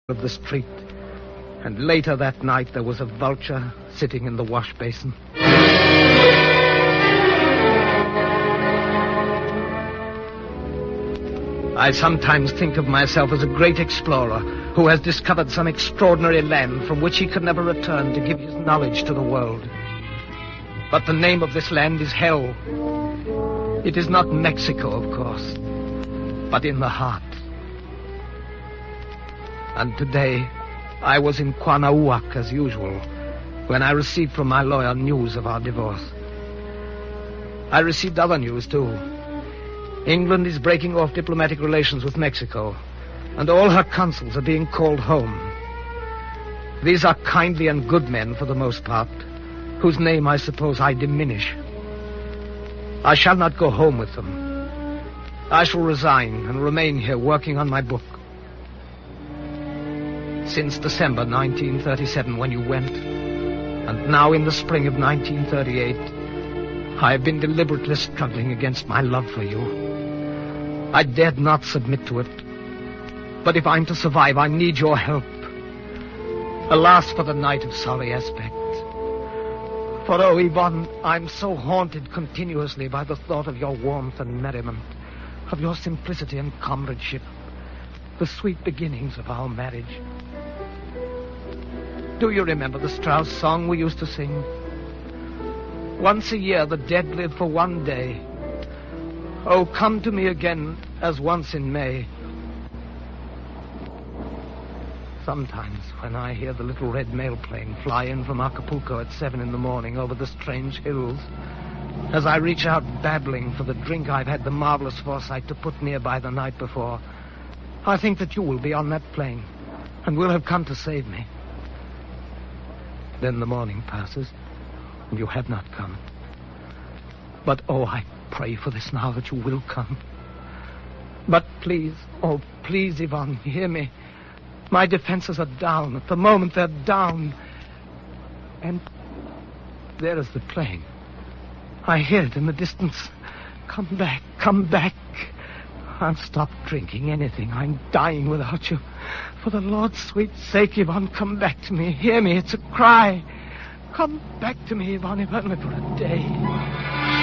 of the street. And later that night, there was a vulture sitting in the wash basin. I sometimes think of myself as a great explorer who has discovered some extraordinary land from which he can never return to give his knowledge to the world. But the name of this land is hell. It is not Mexico, of course, but in the heart. And today, I was in Cuauhnahuac as usual when I received from my lawyer news of our divorce. I received other news, too. England is breaking off diplomatic relations with Mexico, and all her consuls are being called home. These are kindly and good men, for the most part, whose name I suppose I diminish. I shall not go home with them. I shall resign and remain here working on my book. Since December 1937, when you went, and now in the spring of 1938, I have been deliberately struggling against my love for you. I dared not submit to it. But if I'm to survive, I need your help. Alas for the night of sorry aspect. For, oh, Yvonne, I'm so haunted continuously by the thought of your warmth and merriment, of your simplicity and comradeship, the sweet beginnings of our marriage. Do you remember the Strauss song we used to sing? Once a year the dead live for one day. Oh, come to me again as once in May. Sometimes when I hear the little red mail plane fly in from Acapulco at 7 a.m. over the strange hills, as I reach out babbling for the drink I've had the marvelous foresight to put nearby the night before, I think that you will be on that plane and will have come to save me. Then the morning passes, and you have not come. But, oh, I pray for this now that you will come. But please, oh, please, Yvonne, hear me. My defenses are down. At the moment, they're down. And there is the plane. I hear it in the distance. Come back, come back. I'll stop drinking anything. I'm dying without you. For the Lord's sweet sake, Yvonne, come back to me. Hear me, it's a cry. Come back to me, Yvonne, if only for a day.